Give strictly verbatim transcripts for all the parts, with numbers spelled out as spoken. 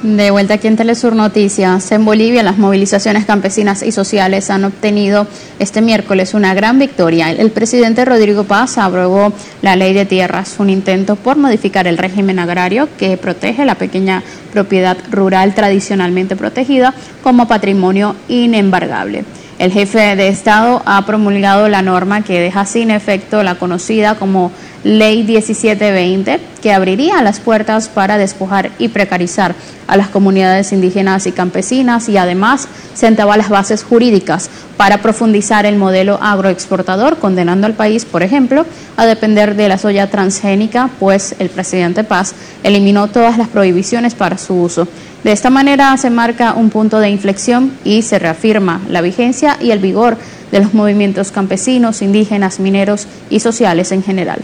De vuelta aquí en Telesur Noticias, en Bolivia las movilizaciones campesinas y sociales han obtenido este miércoles una gran victoria. El presidente Rodrigo Paz aprobó la ley de tierras, un intento por modificar el régimen agrario que protege la pequeña propiedad rural tradicionalmente protegida como patrimonio inembargable. El jefe de Estado ha promulgado la norma que deja sin efecto la conocida como Ley diecisiete veinte, que abriría las puertas para despojar y precarizar a las comunidades indígenas y campesinas y además sentaba las bases jurídicas para profundizar el modelo agroexportador, condenando al país, por ejemplo, a depender de la soya transgénica, pues el presidente Paz eliminó todas las prohibiciones para su uso. De esta manera se marca un punto de inflexión y se reafirma la vigencia y el vigor de los movimientos campesinos, indígenas, mineros y sociales en general.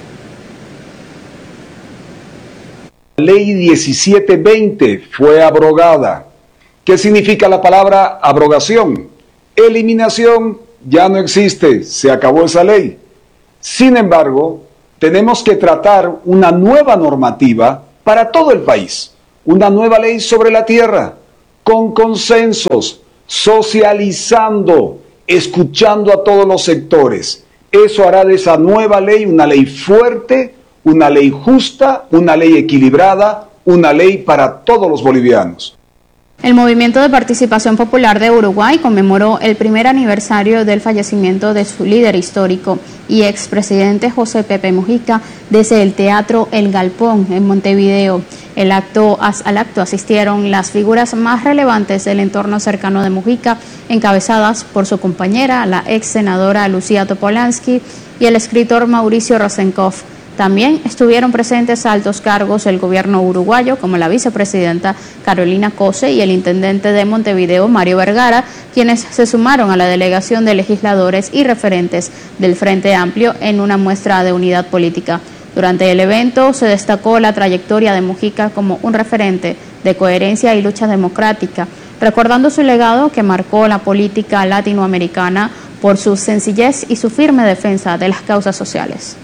La ley diecisiete veinte fue abrogada. ¿Qué significa la palabra abrogación? Eliminación, ya no existe, se acabó esa ley. Sin embargo, tenemos que tratar una nueva normativa para todo el país, una nueva ley sobre la tierra, con consensos, socializando, escuchando a todos los sectores. Eso hará de esa nueva ley una ley fuerte, una ley justa, una ley equilibrada, una ley para todos los bolivianos. El Movimiento de Participación Popular de Uruguay conmemoró el primer aniversario del fallecimiento de su líder histórico y expresidente José Pepe Mujica desde el Teatro El Galpón en Montevideo. El acto, al acto asistieron las figuras más relevantes del entorno cercano de Mujica, encabezadas por su compañera, la ex senadora Lucía Topolansky, y el escritor Mauricio Rosenkopf. También estuvieron presentes altos cargos del gobierno uruguayo, como la vicepresidenta Carolina Cose y el intendente de Montevideo, Mario Vergara, quienes se sumaron a la delegación de legisladores y referentes del Frente Amplio en una muestra de unidad política. Durante el evento se destacó la trayectoria de Mujica como un referente de coherencia y lucha democrática, recordando su legado que marcó la política latinoamericana por su sencillez y su firme defensa de las causas sociales.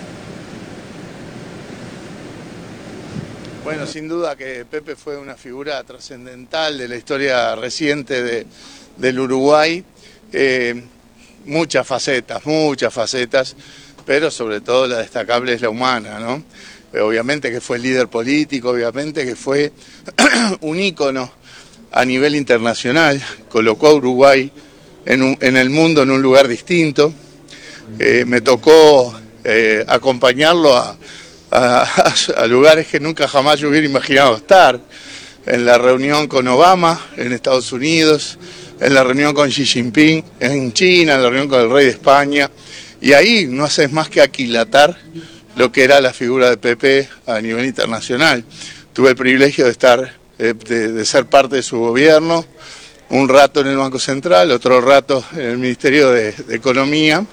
Bueno, sin duda que Pepe fue una figura trascendental de la historia reciente de, del Uruguay. Eh, muchas facetas, muchas facetas, pero sobre todo la destacable es la humana, ¿no? Obviamente que fue líder político, obviamente que fue un ícono a nivel internacional, colocó a Uruguay en, un, en el mundo en un lugar distinto. Eh, me tocó eh, acompañarlo a... A, a, a lugares que nunca jamás yo hubiera imaginado estar, en la reunión con Obama en Estados Unidos, en la reunión con Xi Jinping en China, en la reunión con el rey de España, y ahí no haces más que aquilatar lo que era la figura de Pepe a nivel internacional. Tuve el privilegio de estar, de, de ser parte de su gobierno, un rato en el Banco Central, otro rato en el Ministerio de, de Economía,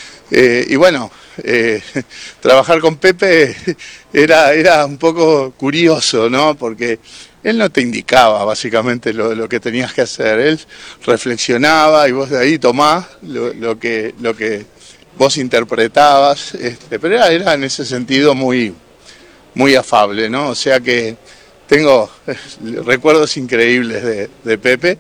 eh, y bueno, Eh, trabajar con Pepe era, era un poco curioso, ¿no? Porque él no te indicaba básicamente lo, lo que tenías que hacer, él reflexionaba y vos de ahí tomás lo, lo, que, lo que vos interpretabas, este, pero era, era en ese sentido muy, muy afable, ¿no? O sea que tengo eh, recuerdos increíbles de, de Pepe.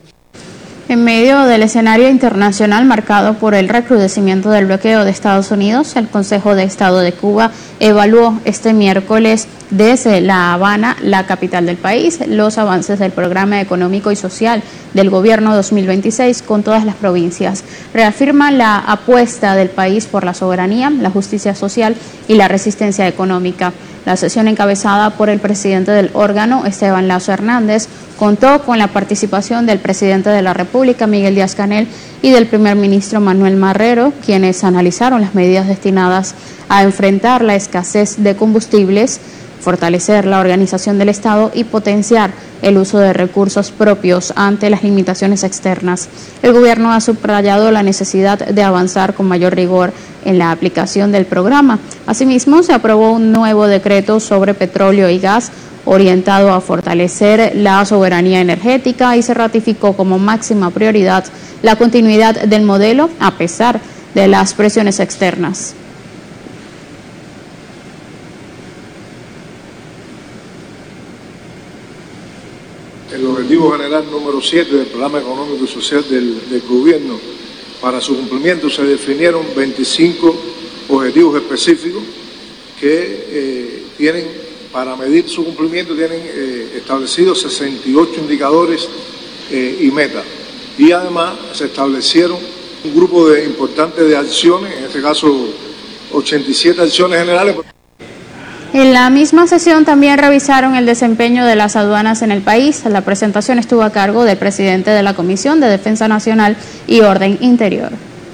En medio del escenario internacional marcado por el recrudecimiento del bloqueo de Estados Unidos, el Consejo de Estado de Cuba evaluó este miércoles desde La Habana, la capital del país, los avances del programa económico y social del gobierno dos mil veintiséis con todas las provincias. Reafirma la apuesta del país por la soberanía, la justicia social y la resistencia económica. La sesión, encabezada por el presidente del órgano, Esteban Lazo Hernández, contó con la participación del presidente de la República, Miguel Díaz-Canel, y del primer ministro Manuel Marrero, quienes analizaron las medidas destinadas a enfrentar la escasez de combustibles, fortalecer la organización del Estado y potenciar el uso de recursos propios ante las limitaciones externas. El gobierno ha subrayado la necesidad de avanzar con mayor rigor en la aplicación del programa. Asimismo, se aprobó un nuevo decreto sobre petróleo y gas orientado a fortalecer la soberanía energética y se ratificó como máxima prioridad la continuidad del modelo a pesar de las presiones externas. El objetivo general número siete del Programa Económico y Social del, del Gobierno, para su cumplimiento se definieron veinticinco objetivos específicos que eh, tienen, para medir su cumplimiento, tienen eh, establecidos sesenta y ocho indicadores eh, y metas. Y además se establecieron un grupo de importantes de acciones, en este caso ochenta y siete acciones generales. En la misma sesión también revisaron el desempeño de las aduanas en el país. La presentación estuvo a cargo del presidente de la Comisión de Defensa Nacional y Orden Interior.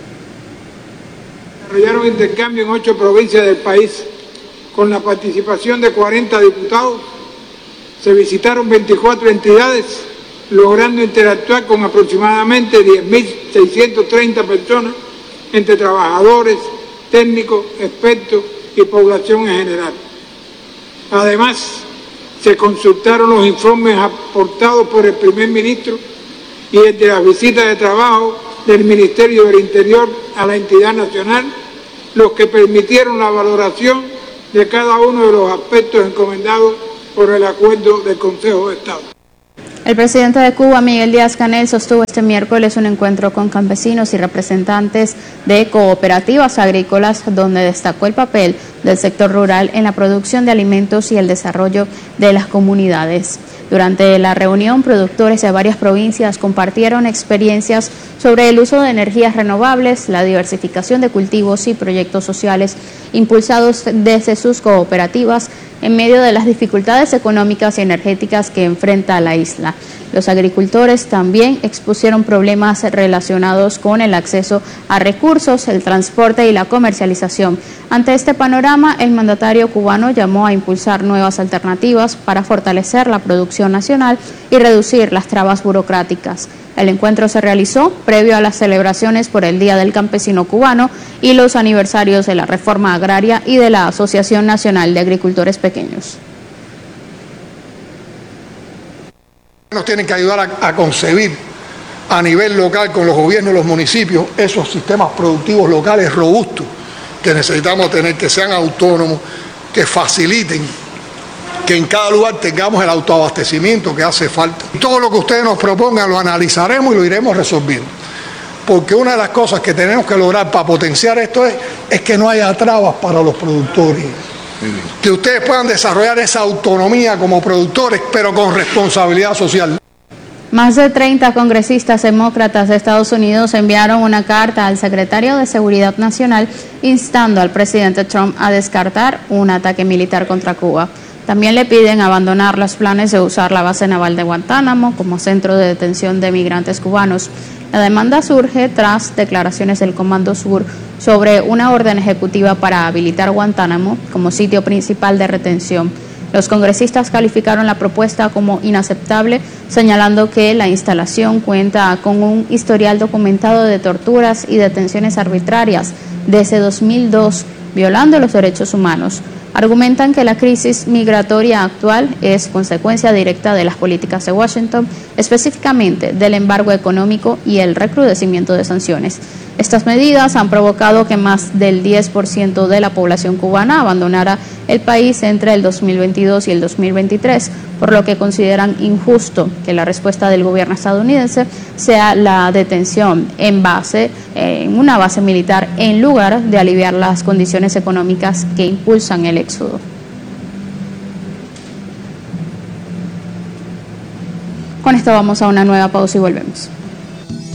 Desarrollaron intercambio en ocho provincias del país con la participación de cuarenta diputados. Se visitaron veinticuatro entidades, logrando interactuar con aproximadamente diez mil seiscientas treinta personas, entre trabajadores, técnicos, expertos y población en general. Además, se consultaron los informes aportados por el primer ministro y el de las visitas de trabajo del Ministerio del Interior a la entidad nacional, los que permitieron la valoración de cada uno de los aspectos encomendados por el acuerdo del Consejo de Estado. El presidente de Cuba, Miguel Díaz-Canel, sostuvo este miércoles un encuentro con campesinos y representantes de cooperativas agrícolas, donde destacó el papel del sector rural en la producción de alimentos y el desarrollo de las comunidades. Durante la reunión, productores de varias provincias compartieron experiencias sobre el uso de energías renovables, la diversificación de cultivos y proyectos sociales impulsados desde sus cooperativas en medio de las dificultades económicas y energéticas que enfrenta la isla. Los agricultores también expusieron problemas relacionados con el acceso a recursos, el transporte y la comercialización. Ante este panorama, el mandatario cubano llamó a impulsar nuevas alternativas para fortalecer la producción nacional y reducir las trabas burocráticas. El encuentro se realizó previo a las celebraciones por el Día del Campesino Cubano y los aniversarios de la Reforma Agraria y de la Asociación Nacional de Agricultores Pequeños. Nos tienen que ayudar a, a concebir a nivel local con los gobiernos y los municipios esos sistemas productivos locales robustos que necesitamos tener, que sean autónomos, que faciliten que en cada lugar tengamos el autoabastecimiento que hace falta. Todo lo que ustedes nos propongan lo analizaremos y lo iremos resolviendo. Porque una de las cosas que tenemos que lograr para potenciar esto es, es que no haya trabas para los productores. Que ustedes puedan desarrollar esa autonomía como productores, pero con responsabilidad social. Más de treinta congresistas demócratas de Estados Unidos enviaron una carta al secretario de Seguridad Nacional instando al presidente Trump a descartar un ataque militar contra Cuba. También le piden abandonar los planes de usar la base naval de Guantánamo como centro de detención de migrantes cubanos. La demanda surge tras declaraciones del Comando Sur sobre una orden ejecutiva para habilitar Guantánamo como sitio principal de retención. Los congresistas calificaron la propuesta como inaceptable, señalando que la instalación cuenta con un historial documentado de torturas y detenciones arbitrarias desde dos mil dos, violando los derechos humanos. Argumentan que la crisis migratoria actual es consecuencia directa de las políticas de Washington, específicamente del embargo económico y el recrudecimiento de sanciones. Estas medidas han provocado que más del diez por ciento de la población cubana abandonara el país entre el dos mil veintidós y el dos mil veintitrés, por lo que consideran injusto que la respuesta del gobierno estadounidense sea la detención en base, en una base militar, en lugar de aliviar las condiciones económicas que impulsan el éxodo. Con esto vamos a una nueva pausa y volvemos.